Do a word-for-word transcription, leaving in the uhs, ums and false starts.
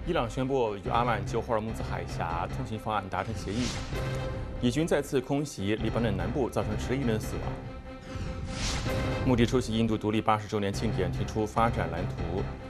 伊朗宣布与阿曼就霍尔木兹海峡通行方案达成协议。以军再次空袭黎巴嫩南部，造成十一人死亡。穆迪出席印度独立八十周年庆典，提出发展蓝图。